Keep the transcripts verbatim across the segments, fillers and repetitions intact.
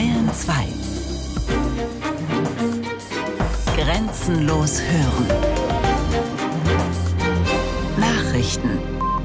Bayern zwei. Grenzenlos hören. Nachrichten.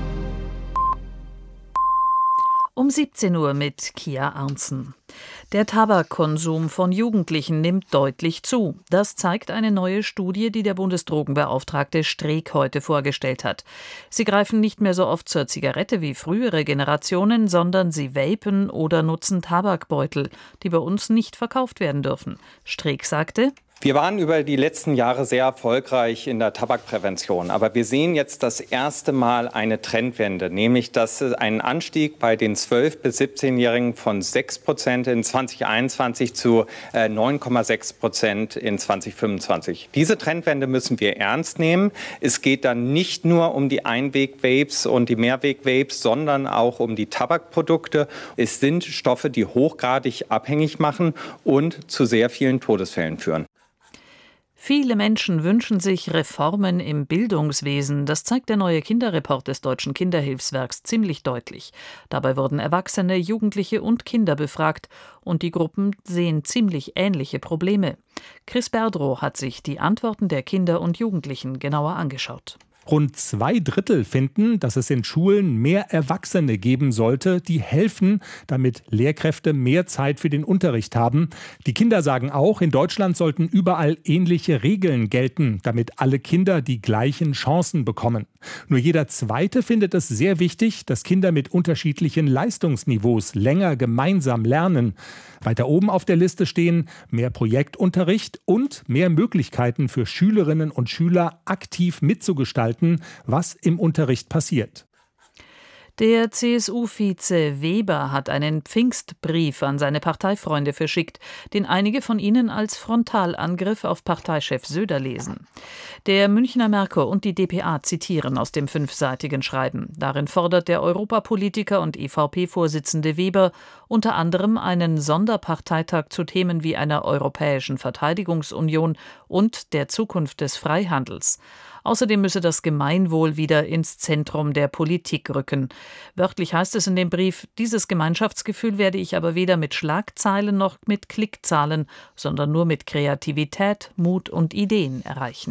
Um siebzehn Uhr mit Kia Arntzen. Der Tabakkonsum von Jugendlichen nimmt deutlich zu. Das zeigt eine neue Studie, die der Bundesdrogenbeauftragte Streeck heute vorgestellt hat. Sie greifen nicht mehr so oft zur Zigarette wie frühere Generationen, sondern sie vapen oder nutzen Tabakbeutel, die bei uns nicht verkauft werden dürfen. Streeck sagte: Wir waren über die letzten Jahre sehr erfolgreich in der Tabakprävention. Aber wir sehen jetzt das erste Mal eine Trendwende, nämlich dass ein Anstieg bei den zwölf- bis siebzehnjährigen von sechs Prozent in zwanzig einundzwanzig zu neun Komma sechs Prozent in zwanzig fünfundzwanzig. Diese Trendwende müssen wir ernst nehmen. Es geht dann nicht nur um die Einweg-Vapes und die Mehrweg-Vapes, sondern auch um die Tabakprodukte. Es sind Stoffe, die hochgradig abhängig machen und zu sehr vielen Todesfällen führen. Viele Menschen wünschen sich Reformen im Bildungswesen. Das zeigt der neue Kinderreport des Deutschen Kinderhilfswerks ziemlich deutlich. Dabei wurden Erwachsene, Jugendliche und Kinder befragt. Und die Gruppen sehen ziemlich ähnliche Probleme. Chris Berdrow hat sich die Antworten der Kinder und Jugendlichen genauer angeschaut. Rund zwei Drittel finden, dass es in Schulen mehr Erwachsene geben sollte, die helfen, damit Lehrkräfte mehr Zeit für den Unterricht haben. Die Kinder sagen auch, in Deutschland sollten überall ähnliche Regeln gelten, damit alle Kinder die gleichen Chancen bekommen. Nur jeder Zweite findet es sehr wichtig, dass Kinder mit unterschiedlichen Leistungsniveaus länger gemeinsam lernen. Weiter oben auf der Liste stehen mehr Projektunterricht und mehr Möglichkeiten für Schülerinnen und Schüler, aktiv mitzugestalten, was im Unterricht passiert. Der C S U-Vize Weber hat einen Pfingstbrief an seine Parteifreunde verschickt, den einige von ihnen als Frontalangriff auf Parteichef Söder lesen. Der Münchner Merkur und die d p a zitieren aus dem fünfseitigen Schreiben. Darin fordert der Europapolitiker und E V P-Vorsitzende Weber unter anderem einen Sonderparteitag zu Themen wie einer europäischen Verteidigungsunion und der Zukunft des Freihandels. Außerdem müsse das Gemeinwohl wieder ins Zentrum der Politik rücken. Wörtlich heißt es in dem Brief: Dieses Gemeinschaftsgefühl werde ich aber weder mit Schlagzeilen noch mit Klickzahlen, sondern nur mit Kreativität, Mut und Ideen erreichen.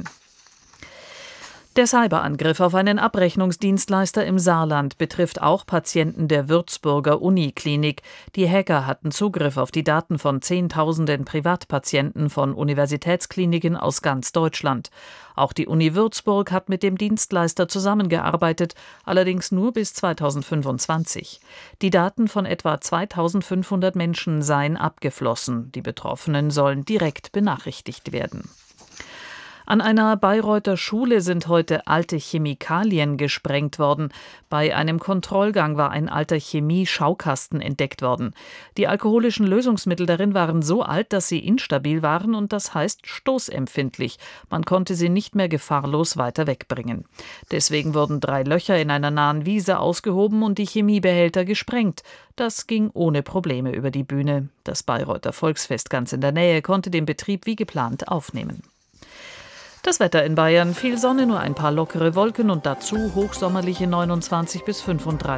Der Cyberangriff auf einen Abrechnungsdienstleister im Saarland betrifft auch Patienten der Würzburger Uniklinik. Die Hacker hatten Zugriff auf die Daten von Zehntausenden Privatpatienten von Universitätskliniken aus ganz Deutschland. Auch die Uni Würzburg hat mit dem Dienstleister zusammengearbeitet, allerdings nur bis zweitausendfünfundzwanzig. Die Daten von etwa zweitausendfünfhundert Menschen seien abgeflossen. Die Betroffenen sollen direkt benachrichtigt werden. An einer Bayreuther Schule sind heute alte Chemikalien gesprengt worden. Bei einem Kontrollgang war ein alter Chemie-Schaukasten entdeckt worden. Die alkoholischen Lösungsmittel darin waren so alt, dass sie instabil waren und das heißt stoßempfindlich. Man konnte sie nicht mehr gefahrlos weiter wegbringen. Deswegen wurden drei Löcher in einer nahen Wiese ausgehoben und die Chemiebehälter gesprengt. Das ging ohne Probleme über die Bühne. Das Bayreuther Volksfest ganz in der Nähe konnte den Betrieb wie geplant aufnehmen. Das Wetter in Bayern: viel Sonne, nur ein paar lockere Wolken und dazu hochsommerliche neunundzwanzig bis fünfunddreißig